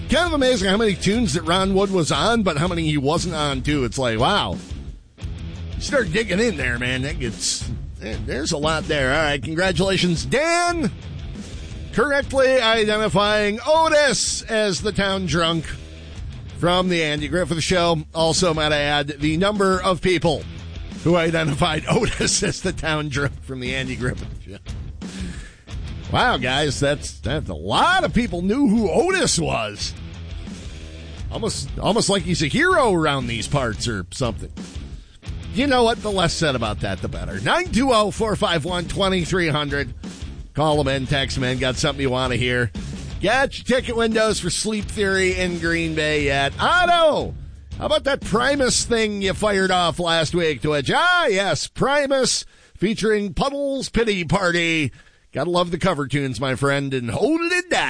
Kind of amazing how many tunes that Ron Wood was on, but how many he wasn't on, too. It's like, wow. You start digging in there, man. There's a lot there. All right, congratulations, Dan. Correctly identifying Otis as the town drunk from the Andy Griffith Show. Also, might I add, the number of people who identified Otis as the town drunk from the Andy Griffith Show. Wow, guys, that's a lot of people knew who Otis was. Almost like he's a hero around these parts or something. You know what? The less said about that, the better. 920-451-2300. Call them in, text them in. Got something you want to hear. Get your ticket windows for Sleep Theory in Green Bay yet. Otto, how about that Primus thing you fired off last week, Twitch? Ah, yes, Primus featuring Puddle's Pity Party. Gotta love the cover tunes, my friend, and hold it down.